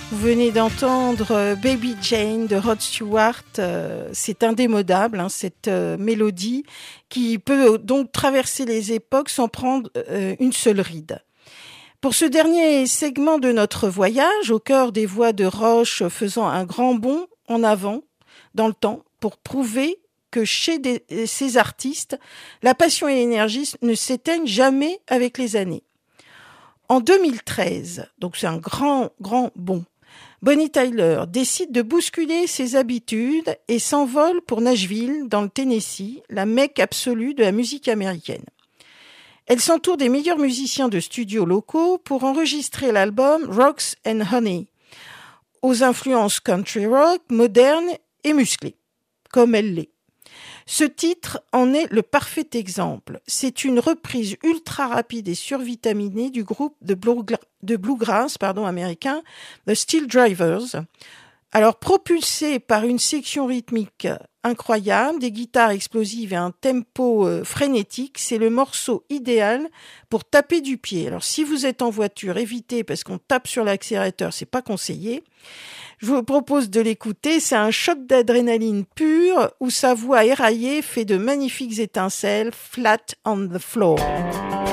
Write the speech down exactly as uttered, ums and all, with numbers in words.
Vous venez d'entendre euh, Baby Jane de Rod Stewart. Euh, c'est indémodable, hein, cette euh, mélodie qui peut donc traverser les époques sans prendre euh, une seule ride. Pour ce dernier segment de notre voyage, au cœur des voix de Roche faisant un grand bond en avant dans le temps pour prouver que chez des, ces artistes, la passion et l'énergie ne s'éteignent jamais avec les années. En deux mille treize, donc c'est un grand, grand bond, Bonnie Tyler décide de bousculer ses habitudes et s'envole pour Nashville, dans le Tennessee, la mecque absolue de la musique américaine. Elle s'entoure des meilleurs musiciens de studios locaux pour enregistrer l'album Rocks and Honey, aux influences country rock, modernes et musclées, comme elle l'est. Ce titre en est le parfait exemple. C'est une reprise ultra rapide et survitaminée du groupe de, bluegra- de bluegrass pardon, américain The Steel Drivers. Alors, propulsé par une section rythmique incroyable, des guitares explosives et un tempo euh, frénétique, c'est le morceau idéal pour taper du pied. Alors, si vous êtes en voiture, évitez parce qu'on tape sur l'accélérateur, c'est pas conseillé. Je vous propose de l'écouter, c'est un choc d'adrénaline pure où sa voix éraillée fait de magnifiques étincelles, Flat on the Floor.